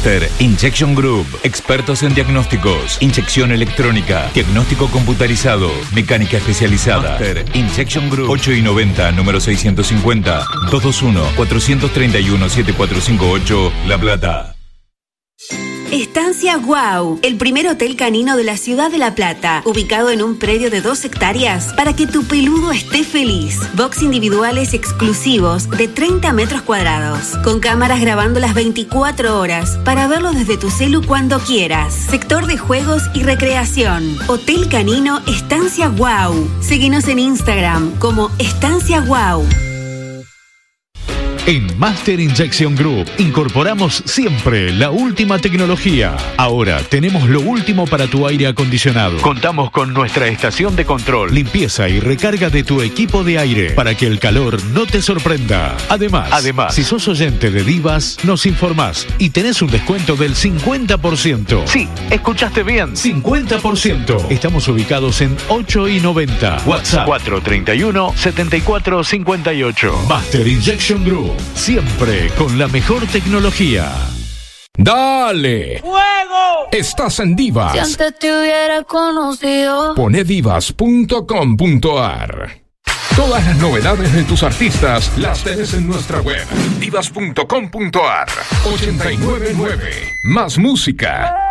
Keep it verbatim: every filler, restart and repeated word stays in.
Master Injection Group. Expertos en diagnósticos, inyección electrónica, diagnóstico computarizado, mecánica especializada. Master Injection Group. ocho y noventa, número seiscientos cincuenta, dos dos uno, cuatro tres uno, siete cuatro cinco ocho, La Plata. Estancia Wow, el primer hotel canino de la ciudad de La Plata, ubicado en un predio de dos hectáreas para que tu peludo esté feliz. Box individuales exclusivos de treinta metros cuadrados, con cámaras grabando las veinticuatro horas para verlo desde tu celu cuando quieras. Sector de juegos y recreación. Hotel Canino Estancia Wow. Síguenos en Instagram como Estancia Wow. En Master Injection Group incorporamos siempre la última tecnología. Ahora tenemos lo último para tu aire acondicionado. Contamos con nuestra estación de control, limpieza y recarga de tu equipo de aire para que el calor no te sorprenda. Además, Además, si sos oyente de Divas, nos informás y tenés un descuento del cincuenta por ciento. Sí, escuchaste bien. cincuenta por ciento. Estamos ubicados en ocho y noventa. WhatsApp cuatro tres uno, siete cuatro cinco ocho. Master Injection Group. Siempre con la mejor tecnología. ¡Dale! ¡Fuego! Estás en Divas. Si antes te hubiera conocido. Pone divas punto com punto a r. Todas las novedades de tus artistas las tenés en nuestra web. divas punto com punto a r. ochenta y nueve punto nueve. Más música.